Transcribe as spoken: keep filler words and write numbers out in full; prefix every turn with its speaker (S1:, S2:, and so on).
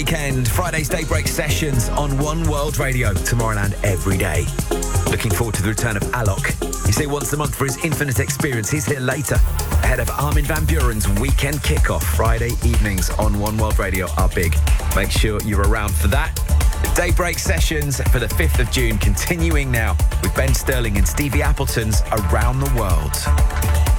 S1: Weekend, Friday's Daybreak Sessions on One World Radio, tomorrow and every day. Looking forward to the return of Alok. You see, once a month for his Infinite Experience. He's here later, ahead of Armin van Buuren's weekend kickoff. Friday evenings on One World Radio are big. Make sure you're around for that. The Daybreak Sessions for the fifth of June, continuing now with Ben Sterling and Stevie Appleton's Around the World.